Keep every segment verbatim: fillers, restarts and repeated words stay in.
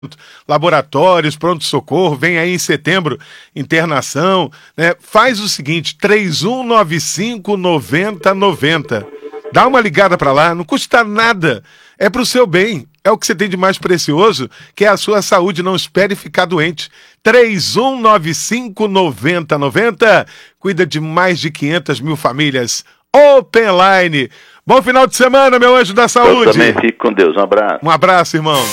laboratórios, pronto-socorro, vem aí em setembro, internação, né? Faz o seguinte, três um nove cinco, nove zero nove zero. Dá uma ligada para lá, não custa nada, é pro seu bem, é o que você tem de mais precioso, que é a sua saúde, não espere ficar doente. três um nove cinco, nove zero nove zero, cuida de mais de quinhentas mil famílias. Open Line. Bom final de semana, meu anjo da saúde. Eu também fico com Deus, um abraço. Um abraço, irmão.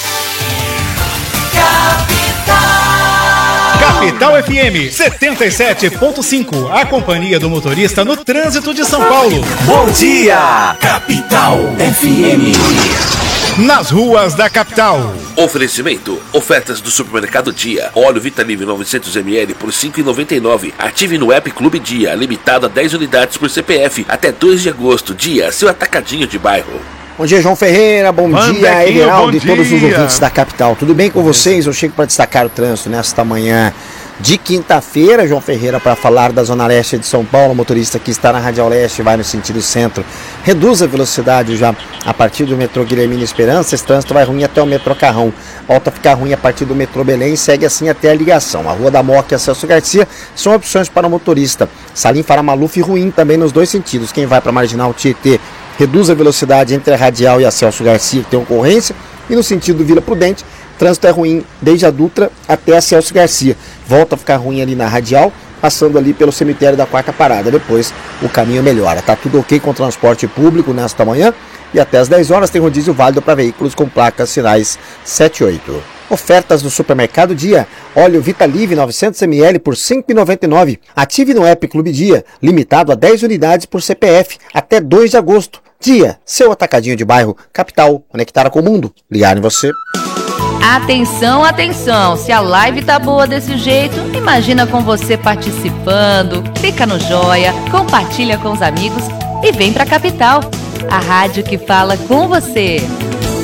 Capital F M setenta e sete ponto cinco, a companhia do motorista no trânsito de São Paulo. Bom dia, Capital F M. Nas ruas da capital. Oferecimento, ofertas do Supermercado Dia. Óleo Vitalive novecentos mililitros por cinco reais e noventa e nove centavos. Ative no app Clube Dia, limitado a dez unidades por C P F, até dois de agosto. Dia, seu atacadinho de bairro. Bom dia, João Ferreira, bom Bandequinho, dia, Everaldo bom e todos dia. os ouvintes da capital. Tudo bem com vocês? Eu chego para destacar o trânsito nesta manhã de quinta-feira, João Ferreira, para falar da Zona Leste de São Paulo. O motorista que está na Radial Leste vai no sentido centro, reduz a velocidade já a partir do metrô Guilhermina Esperança. Esse trânsito vai ruim até o metrô Carrão, volta a ficar ruim a partir do metrô Belém e segue assim até a ligação. A Rua da Moca e a Celso Garcia são opções para o motorista. Salim Faramaluf ruim também nos dois sentidos. Quem vai para a Marginal Tietê reduz a velocidade entre a Radial e a Celso Garcia, que tem ocorrência, e no sentido Vila Prudente, trânsito é ruim desde a Dutra até a Celso Garcia. Volta a ficar ruim ali na Radial, passando ali pelo cemitério da Quarta Parada. Depois o caminho melhora. Tá tudo ok com o transporte público nesta manhã. E até às dez horas tem rodízio válido para veículos com placas sinais sete e oito. Ofertas do Supermercado Dia. Óleo Vitalive novecentos mililitros por cinco reais e noventa e nove centavos. Ative no app Clube Dia, limitado a dez unidades por C P F, até dois de agosto. Dia, seu atacadinho de bairro, capital, conectada com o mundo. Ligar em você. Atenção, atenção, se a live tá boa desse jeito, imagina com você participando, clica no joia, compartilha com os amigos e vem pra Capital, a rádio que fala com você.